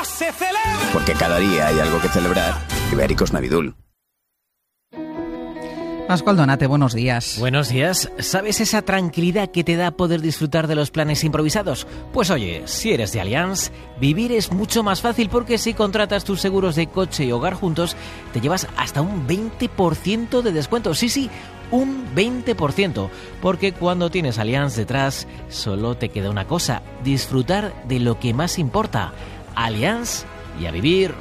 se celebra. Porque cada día hay algo que celebrar. Ibéricos Navidul. Pascual Donate, buenos días. Buenos días. ¿Sabes esa tranquilidad que te da poder disfrutar de los planes improvisados? Pues oye, si eres de Allianz, vivir es mucho más fácil porque si contratas tus seguros de coche y hogar juntos, te llevas hasta un 20% de descuento. Sí, un 20%. Porque cuando tienes Allianz detrás, solo te queda una cosa: disfrutar de lo que más importa. Allianz y a vivir.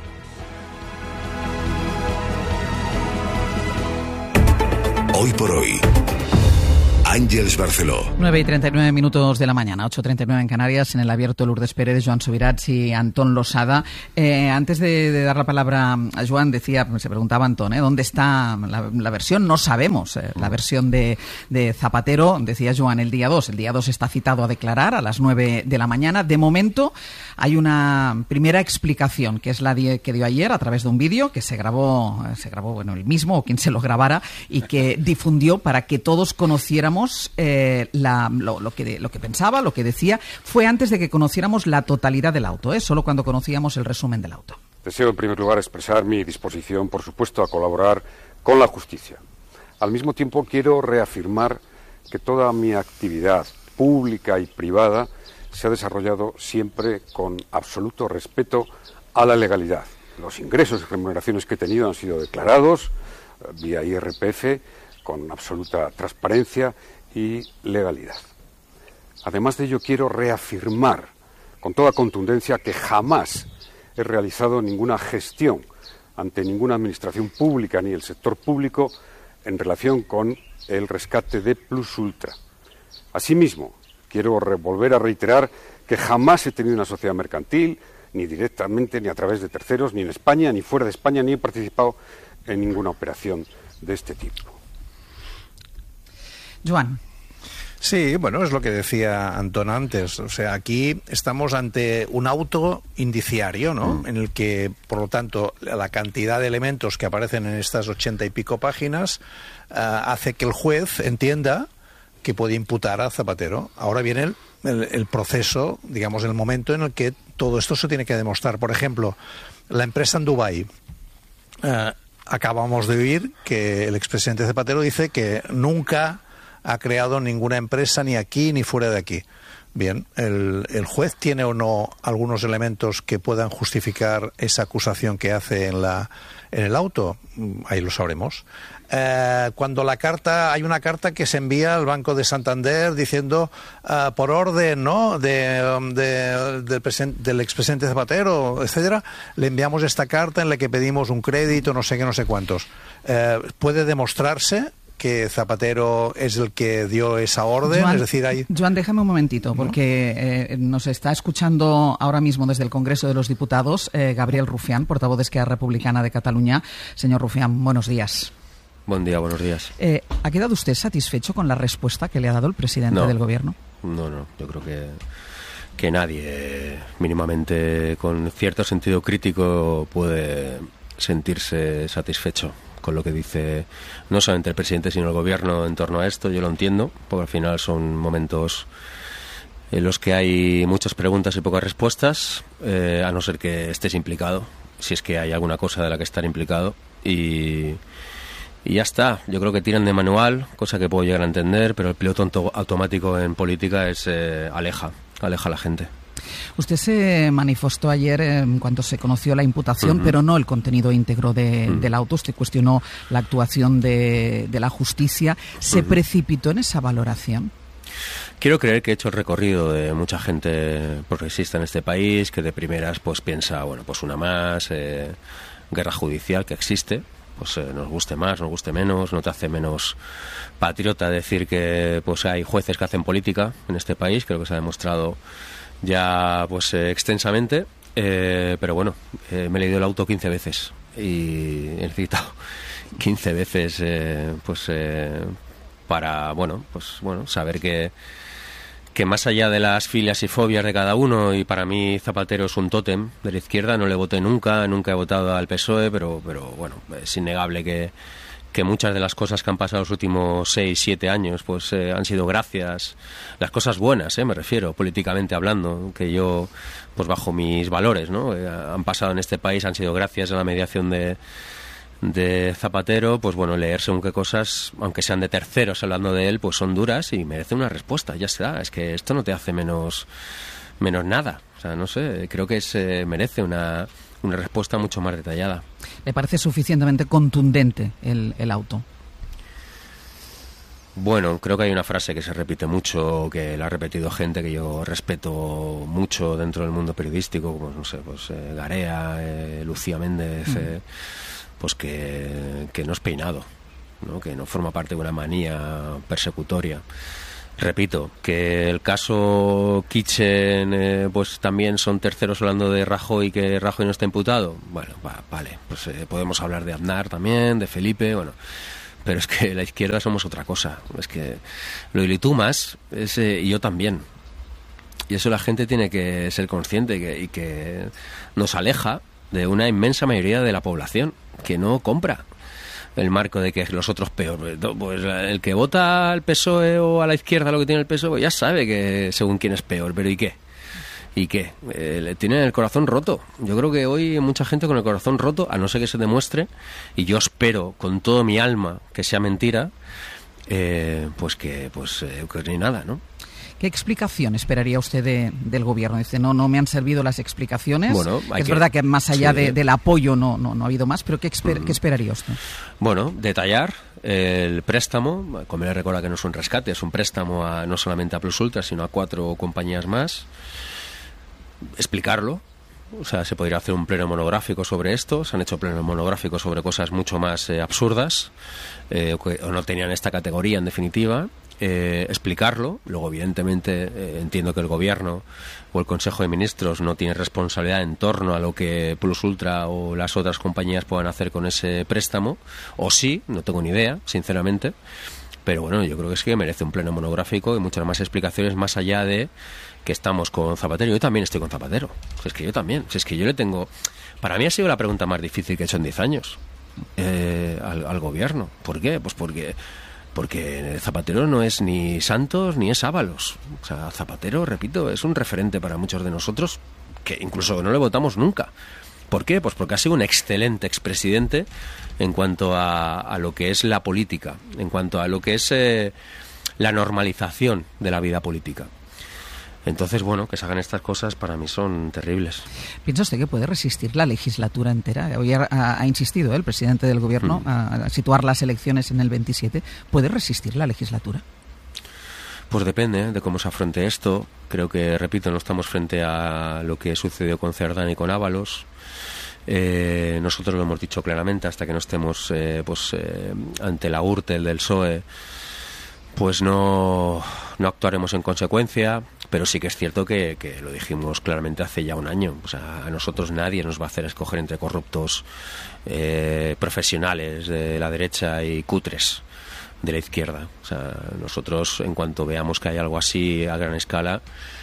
Hoy por hoy, Àngels Barceló. 9:39 de la mañana, 8:39 en Canarias, en el abierto Lourdes Pérez, Joan Subirats y Antón Losada. Antes de dar la palabra a Joan, se preguntaba Antón, ¿dónde está la versión? No sabemos, la versión de Zapatero. Decía Joan, el día 2. El día 2 está citado a declarar a las 9 de la mañana. De momento hay una primera explicación, que es la que dio ayer a través de un vídeo que se grabó, él mismo o quien se lo grabara, y que difundió para que todos conociéramos lo que pensaba, lo que decía. Fue antes de que conociéramos la totalidad del auto, solo cuando conocíamos el resumen del auto. Deseo en primer lugar expresar mi disposición, por supuesto, a colaborar con la justicia. Al mismo tiempo quiero reafirmar que toda mi actividad pública y privada se ha desarrollado siempre con absoluto respeto a la legalidad. Los ingresos y remuneraciones que he tenido han sido declarados vía IRPF con absoluta transparencia y legalidad. Además de ello, quiero reafirmar con toda contundencia que jamás he realizado ninguna gestión ante ninguna administración pública ni el sector público en relación con el rescate de Plus Ultra. Asimismo, quiero volver a reiterar que jamás he tenido una sociedad mercantil, ni directamente, ni a través de terceros, ni en España, ni fuera de España, ni he participado en ninguna operación de este tipo. Joan. Sí, bueno, es lo que decía Antón antes. O sea, aquí estamos ante un auto indiciario, ¿no? En el que, por lo tanto, la cantidad de elementos que aparecen en estas 80 y pico páginas hace que el juez entienda que puede imputar a Zapatero. Ahora viene el proceso, digamos, el momento en el que todo esto se tiene que demostrar. Por ejemplo, la empresa en Dubái. Acabamos de oír que el expresidente Zapatero dice que nunca ha creado ninguna empresa ni aquí ni fuera de aquí. Bien, ¿el juez tiene o no algunos elementos que puedan justificar esa acusación que hace en el auto? Ahí lo sabremos. Cuando hay una carta que se envía al Banco de Santander diciendo por orden, ¿no?, del expresidente Zapatero, etcétera, le enviamos esta carta en la que pedimos un crédito, no sé qué, no sé cuántos. ¿Puede demostrarse que Zapatero es el que dio esa orden? Joan, es decir, Joan, déjame un momentito, porque nos está escuchando ahora mismo desde el Congreso de los Diputados Gabriel Rufián, portavoz de Esquerra Republicana de Cataluña. Señor Rufián, buenos días. Buen día, buenos días. ¿Ha quedado usted satisfecho con la respuesta que le ha dado el presidente del Gobierno? No, yo creo que nadie mínimamente con cierto sentido crítico puede sentirse satisfecho con lo que dice no solamente el presidente sino el Gobierno en torno a esto. Yo lo entiendo, porque al final son momentos en los que hay muchas preguntas y pocas respuestas, a no ser que estés implicado, si es que hay alguna cosa de la que estar implicado, y ya está. Yo creo que tiran de manual, cosa que puedo llegar a entender, pero el piloto automático en política aleja a la gente. Usted se manifestó ayer en cuanto se conoció la imputación, pero no el contenido íntegro del auto. Usted cuestionó la actuación de la justicia. ¿Se precipitó en esa valoración? Quiero creer que he hecho el recorrido de mucha gente progresista en este país, que de primeras pues piensa, bueno, pues una más, guerra judicial que existe, pues nos guste más, nos guste menos, no te hace menos patriota decir que pues hay jueces que hacen política en este país. Creo que se ha demostrado ya pues extensamente, pero bueno, me he leído el auto 15 veces y he necesitado 15 veces para saber que más allá de las filias y fobias de cada uno, y para mí Zapatero es un tótem de la izquierda, no le voté nunca he votado al PSOE, pero bueno, es innegable que que muchas de las cosas que han pasado los últimos 6, 7 años pues han sido gracias, las cosas buenas, me refiero, políticamente hablando, que yo, pues bajo mis valores, ¿no? Han pasado en este país, han sido gracias a la mediación de Zapatero. Pues bueno, leer según qué cosas, aunque sean de terceros hablando de él, pues son duras y merecen una respuesta, ya está. Es que esto no te hace menos nada. O sea, no sé, creo que merece una respuesta mucho más detallada. ¿Le parece suficientemente contundente el auto? Bueno, creo que hay una frase que se repite mucho, que la ha repetido gente que yo respeto mucho dentro del mundo periodístico, como, no sé, pues Garea, Lucía Méndez, pues que no es peinado, ¿no? Que no forma parte de una manía persecutoria. Repito, que el caso Kitchen, pues también son terceros hablando de Rajoy, que Rajoy no está imputado. Bueno, vale, pues podemos hablar de Aznar también, de Felipe, bueno... Pero es que la izquierda somos otra cosa. Es que lo y tú más, y yo también. Y eso la gente tiene que ser consciente y que nos aleja de una inmensa mayoría de la población que no compra el marco de que los otros peor. Pues el que vota al PSOE o a la izquierda lo que tiene el PSOE, pues ya sabe que según quién es peor. ¿Pero y qué? ¿Y qué? Le tienen el corazón roto. Yo creo que hoy hay mucha gente con el corazón roto, a no ser que se demuestre, y yo espero con todo mi alma que sea mentira, pues ni nada, ¿no? ¿Qué explicación esperaría usted del gobierno? Dice, no me han servido las explicaciones. Bueno, es verdad que más allá del apoyo no ha habido más, pero ¿qué esperaría usted? Bueno, detallar el préstamo, como le recuerda que no es un rescate, es un préstamo no solamente a Plus Ultra, sino a 4 compañías más. Explicarlo, o sea, se podría hacer un pleno monográfico sobre esto. Se han hecho plenos monográficos sobre cosas mucho más absurdas, o no tenían esta categoría en definitiva. Explicarlo. Luego, evidentemente, entiendo que el gobierno o el Consejo de Ministros no tiene responsabilidad en torno a lo que Plus Ultra o las otras compañías puedan hacer con ese préstamo, o sí, no tengo ni idea, sinceramente. Pero bueno, yo creo que es que merece un pleno monográfico y muchas más explicaciones, más allá de que estamos con Zapatero. Yo también estoy con Zapatero. Si es que yo también. Si es que yo le tengo... Para mí ha sido la pregunta más difícil que he hecho en 10 años al gobierno. ¿Por qué? Pues porque Zapatero no es ni Santos ni es Ábalos. O sea, Zapatero, repito, es un referente para muchos de nosotros que incluso no le votamos nunca. ¿Por qué? Pues porque ha sido un excelente expresidente en cuanto a lo que es la política, en cuanto a lo que es la normalización de la vida política. Entonces, bueno, que se hagan estas cosas para mí son terribles. ¿Piensa usted que puede resistir la legislatura entera? Hoy ha insistido el presidente del gobierno a situar las elecciones en el 27. ¿Puede resistir la legislatura? Pues depende de cómo se afronte esto. Creo que, repito, no estamos frente a lo que sucedió con Cerdán y con Ábalos. Nosotros lo hemos dicho claramente, hasta que no estemos ante la Gürtel del PSOE, pues no actuaremos en consecuencia. Pero sí que es cierto que lo dijimos claramente hace ya un año. O sea, a nosotros nadie nos va a hacer escoger entre corruptos profesionales de la derecha y cutres de la izquierda. O sea, nosotros, en cuanto veamos que hay algo así a gran escala,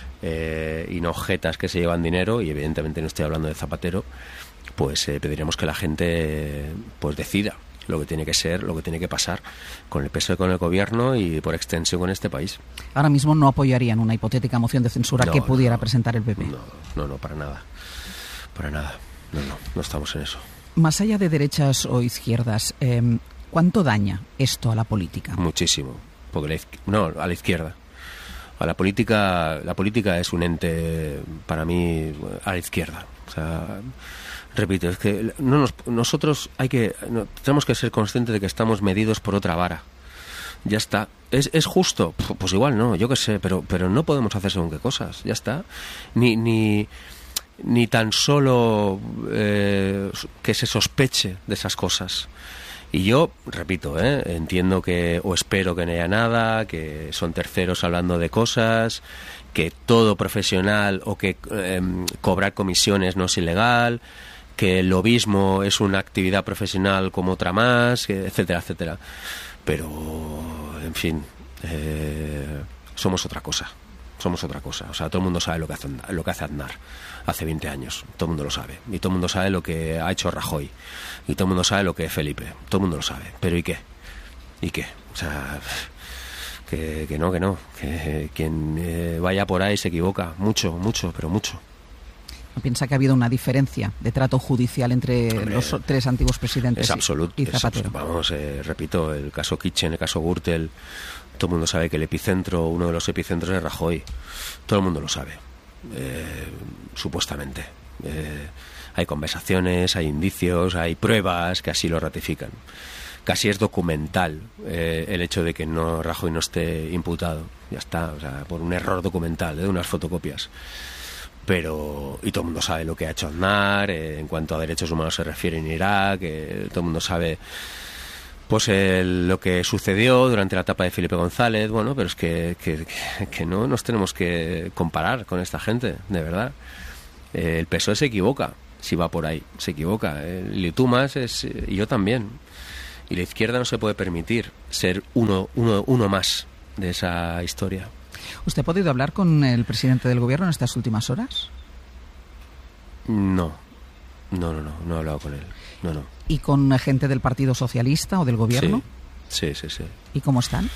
y no jetas que se llevan dinero, y evidentemente no estoy hablando de Zapatero, pues pediremos que la gente pues decida lo que tiene que ser, lo que tiene que pasar con el PSOE, con el gobierno y por extensión con este país. Ahora mismo no apoyarían una hipotética moción de censura que pudiera presentar el PP. No, para nada. No estamos en eso. Más allá de derechas o izquierdas, ¿cuánto daña esto a la política? Muchísimo. Porque a la izquierda. A la política es un ente, para mí, a la izquierda. O sea, repito, es que nosotros tenemos que ser conscientes de que estamos medidos por otra vara. Ya está. ¿Es justo? Pues igual no, yo qué sé, pero no podemos hacer según qué cosas. Ya está. Ni tan solo que se sospeche de esas cosas. Y yo, repito, entiendo o espero que no haya nada, que son terceros hablando de cosas, que todo profesional o que cobrar comisiones no es ilegal, que el lobismo es una actividad profesional como otra más, etcétera, etcétera. Pero, en fin, somos otra cosa. somos otra cosa. O sea, todo el mundo sabe lo que hace Aznar hace 20 años. Todo el mundo lo sabe. Y todo el mundo sabe lo que ha hecho Rajoy. Y todo el mundo sabe lo que es Felipe. Todo el mundo lo sabe. ¿Pero y qué? ¿Y qué? O sea, que no. Que quien vaya por ahí se equivoca. Mucho, pero mucho. ¿No piensa que ha habido una diferencia de trato judicial entre los tres antiguos presidentes es absoluto, y Zapatero? Repito, el caso Kitchen, el caso Gürtel, todo el mundo sabe que uno de los epicentros es Rajoy. Todo el mundo lo sabe, supuestamente. Hay conversaciones, hay indicios, hay pruebas que así lo ratifican. Casi es documental el hecho de que Rajoy no esté imputado. Ya está, o sea, por un error documental de unas fotocopias. Y todo el mundo sabe lo que ha hecho Aznar en cuanto a derechos humanos se refiere en Irak, todo el mundo sabe pues lo que sucedió durante la etapa de Felipe González. Bueno, pero es que no nos tenemos que comparar con esta gente, de verdad. El PSOE se equivoca, si va por ahí, se equivoca. Y tú más, y yo también. Y la izquierda no se puede permitir ser uno más de esa historia. ¿Usted ha podido hablar con el presidente del gobierno en estas últimas horas? No he hablado con él. No. ¿Y con gente del Partido Socialista o del gobierno? Sí. ¿Y cómo están?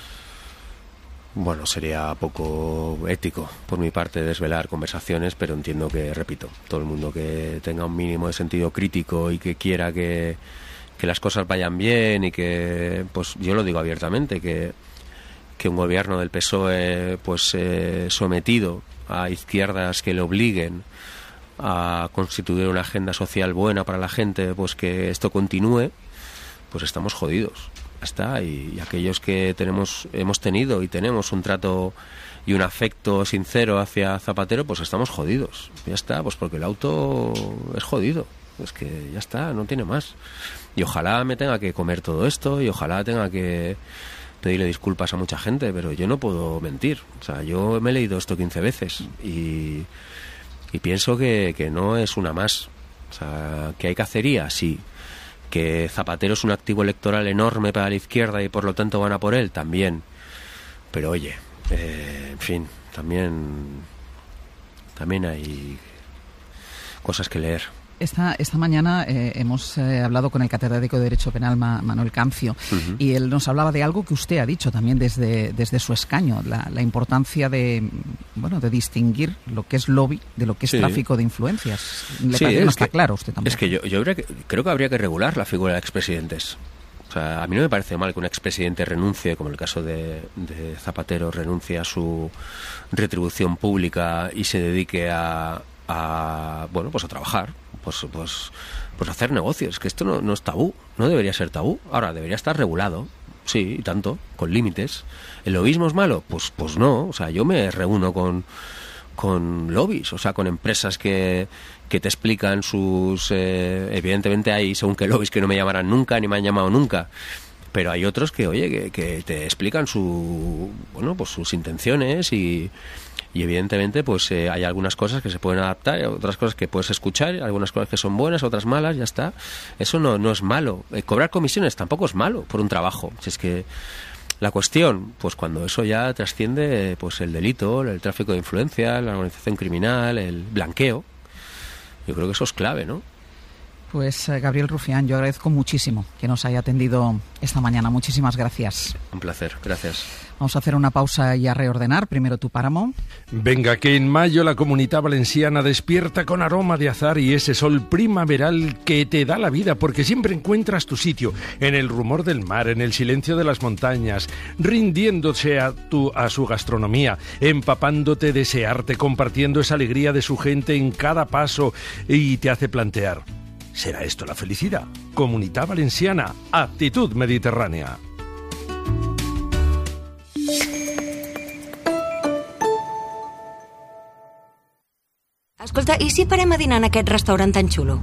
Bueno, sería poco ético por mi parte desvelar conversaciones, pero entiendo que, repito, todo el mundo que tenga un mínimo de sentido crítico y que quiera que las cosas vayan bien y que, pues yo lo digo abiertamente, que un gobierno del PSOE pues sometido a izquierdas que le obliguen a constituir una agenda social buena para la gente, pues que esto continúe, pues estamos jodidos. Ya está. Y aquellos que hemos tenido y tenemos un trato y un afecto sincero hacia Zapatero, pues estamos jodidos. Ya está, pues porque el auto es jodido. Es que ya está, no tiene más. Y ojalá me tenga que comer todo esto y ojalá tenga que pedirle disculpas a mucha gente, pero yo no puedo mentir. O sea, yo me he leído esto 15 veces y pienso que no es una más. O sea, que hay cacería, sí. Que Zapatero es un activo electoral enorme para la izquierda y por lo tanto van a por él, también. Pero oye, en fin, también hay cosas que leer. Esta mañana hemos hablado con el catedrático de Derecho Penal Manuel Cancio, y él nos hablaba de algo que usted ha dicho también desde su escaño, la importancia de distinguir lo que es lobby de lo que es tráfico de influencias. Le parece que no está claro usted tampoco. Es que yo creo que habría que regular la figura de expresidentes. O sea, a mí no me parece mal que un expresidente renuncie, como el caso de Zapatero, renuncie a su retribución pública y se dedique a trabajar, pues hacer negocios, que esto no es tabú, no debería ser tabú. Ahora, debería estar regulado, sí, y tanto, con límites. ¿El lobismo es malo? Pues no. O sea, yo me reúno con lobbies, o sea, con empresas que te explican sus... evidentemente hay según qué lobbies que no me llamarán nunca, ni me han llamado nunca, pero hay otros que, oye, que te explican sus intenciones y evidentemente pues hay algunas cosas que se pueden adaptar, otras cosas que puedes escuchar, algunas cosas que son buenas, otras malas, ya está. Eso no es malo. Cobrar comisiones tampoco es malo por un trabajo. Si es que la cuestión, pues cuando eso ya trasciende pues el delito, el tráfico de influencia, la organización criminal, el blanqueo, yo creo que eso es clave, ¿no? Pues Gabriel Rufián, yo agradezco muchísimo que nos haya atendido esta mañana. Muchísimas gracias. Un placer, gracias. Vamos a hacer una pausa y a reordenar. Primero tu páramo. Venga, que en mayo la Comunidad Valenciana despierta con aroma de azahar y ese sol primaveral que te da la vida, porque siempre encuentras tu sitio, en el rumor del mar, en el silencio de las montañas, rindiéndose a su gastronomía, empapándote de ese arte, compartiendo esa alegría de su gente en cada paso, y te hace plantear: ¿será esto la felicidad? Comunidad Valenciana, actitud mediterránea. Escolta, i si parem a dinar en aquest restaurant tan xulo?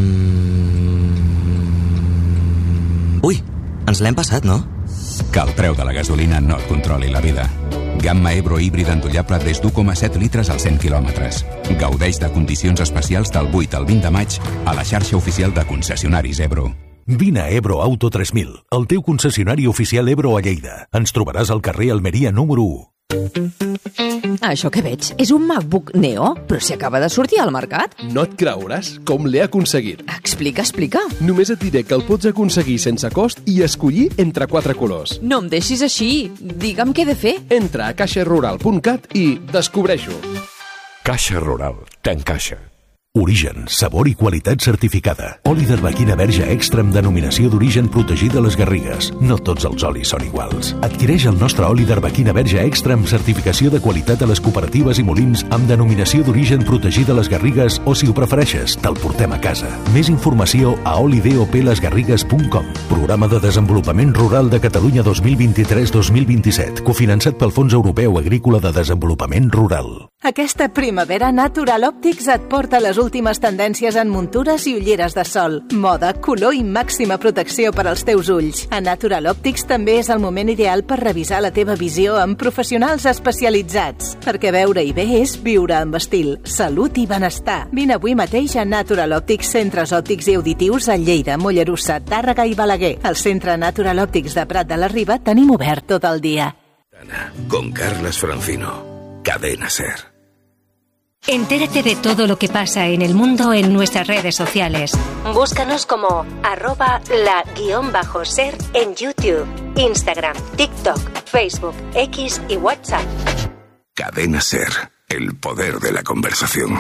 Ui, ens l'hem passat, no? Que el preu de la gasolina no et controli la vida. Gamma Ebro híbrida endollable des d'1,7 litres als 100 quilòmetres. Gaudeix de condicions especials del 8 al 20 de maig a la xarxa oficial de concessionaris Ebro. Vine a Ebro Auto 3000, el teu concessionari oficial Ebro a Lleida. Ens trobaràs al carrer Almeria número 1. Això que veig és un MacBook Neo, però si acaba de sortir al mercat. No et creuràs com l'he aconseguit. Explica. Només et diré que el pots aconseguir sense cost i escollir entre 4 colors. No em deixis així. Digue'm què he de fer. Entra a caixarural.cat i descobreix-ho. Caixa Rural, t'encaixa. Origen, sabor i qualitat certificada. Oli d'arlequina verge extra amb denominació d'origen protegida a les Garrigues. No tots els olis són iguals. Adquireix el nostre oli d'arlequina verge extra amb certificació de qualitat a les cooperatives i molins amb denominació d'origen protegida a les Garrigues o, si ho prefereixes, te'l portem a casa. Més informació a olidoplasgarrigues.com. Programa de Desenvolupament Rural de Catalunya 2023-2027, cofinançat pel Fons Europeu Agrícola de Desenvolupament Rural. Aquesta primavera Natural Optics et porta les últimes tendències en muntures i ulleres de sol. Moda, color i màxima protecció per als teus ulls. A Natural Optics també és el moment ideal per revisar la teva visió amb professionals especialitzats. Perquè veure-hi bé és viure amb estil, salut i benestar. Vine avui mateix a Natural Optics, centres òptics i auditius a Lleida, Mollerussa, Tàrrega i Balaguer. Al centre Natural Optics de Prat de la Riba tenim obert tot el dia. Con Carlas Francino. Cadena SER. Entérate de todo lo que pasa en el mundo en nuestras redes sociales. Búscanos como @la_ser en YouTube, Instagram, TikTok, Facebook, X y WhatsApp. Cadena SER, el poder de la conversación.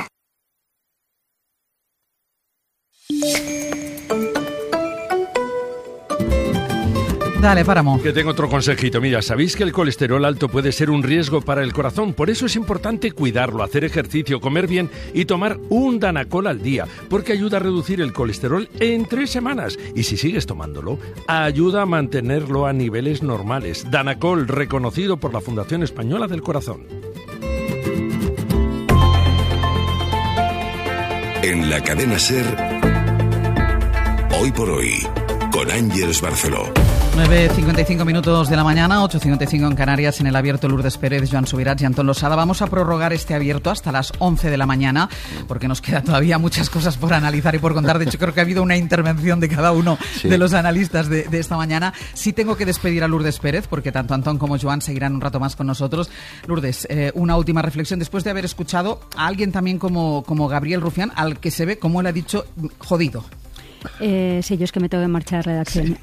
Dale, Páramo. Que tengo otro consejito. Mira, sabéis que el colesterol alto puede ser un riesgo para el corazón. Por eso es importante cuidarlo, hacer ejercicio, comer bien y tomar un Danacol al día, porque ayuda a reducir el colesterol en 3 semanas. Y si sigues tomándolo, ayuda a mantenerlo a niveles normales. Danacol, reconocido por la Fundación Española del Corazón. En la cadena SER, Hoy por Hoy, con Ángeles Barceló. 9:55 minutos de la mañana, 8:55 en Canarias, en el abierto Lourdes Pérez, Joan Subirats y Antón Losada. Vamos a prorrogar este abierto hasta las 11 de la mañana, porque nos queda todavía muchas cosas por analizar y por contar. De hecho, creo que ha habido una intervención de cada uno de los analistas de esta mañana. Sí tengo que despedir a Lourdes Pérez, porque tanto Antón como Joan seguirán un rato más con nosotros. Lourdes, una última reflexión, después de haber escuchado a alguien también como Gabriel Rufián, al que se ve, como él ha dicho, jodido. Sí, yo es que me tengo que marchar a redacción.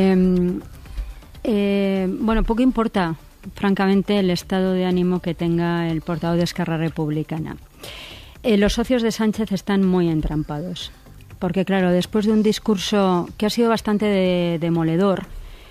Bueno, poco importa, francamente, el estado de ánimo que tenga el portavoz de Esquerra Republicana. Los socios de Sánchez están muy entrampados, porque claro, después de un discurso que ha sido bastante demoledor,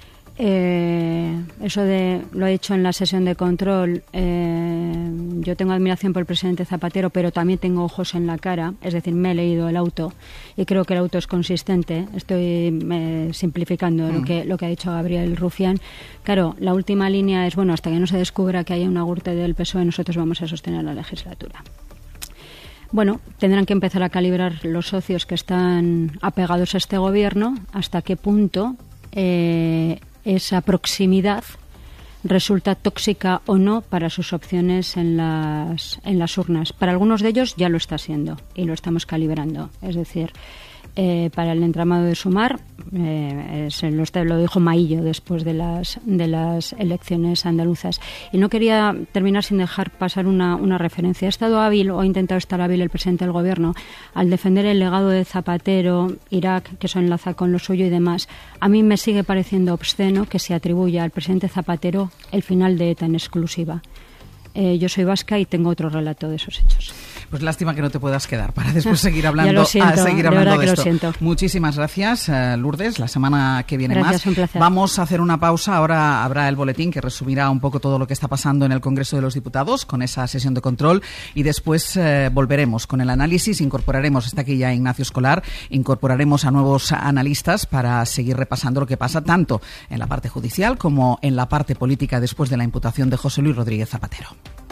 eso lo he dicho en la sesión de control, yo tengo admiración por el presidente Zapatero, pero también tengo ojos en la cara, es decir, me he leído el auto y creo que el auto es consistente. Estoy simplificando lo que ha dicho Gabriel Rufián. Claro, la última línea es, bueno, hasta que no se descubra que haya un agurte del PSOE, nosotros vamos a sostener la legislatura. Bueno, tendrán que empezar a calibrar los socios que están apegados a este gobierno, hasta qué punto esa proximidad resulta tóxica o no para sus opciones en las urnas. Para algunos de ellos ya lo está siendo y lo estamos calibrando. Es decir, para el entramado de Sumar, lo dijo Maillo después de las elecciones andaluzas. Y no quería terminar sin dejar pasar una referencia. Ha estado hábil, o ha intentado estar hábil el presidente del gobierno, al defender el legado de Zapatero, Irak, que eso enlaza con lo suyo y demás. A mí me sigue pareciendo obsceno que se atribuya al presidente Zapatero el final de ETA en exclusiva. Yo soy vasca y tengo otro relato de esos hechos. Pues lástima que no te puedas quedar para después seguir hablando, lo siento, de esto. Lo siento. Muchísimas gracias, Lourdes. La semana que viene gracias, más. Un placer. Vamos a hacer una pausa. Ahora habrá el boletín que resumirá un poco todo lo que está pasando en el Congreso de los Diputados con esa sesión de control, y después volveremos con el análisis. Incorporaremos, está aquí ya Ignacio Escolar, incorporaremos a nuevos analistas para seguir repasando lo que pasa tanto en la parte judicial como en la parte política después de la imputación de José Luis Rodríguez Zapatero.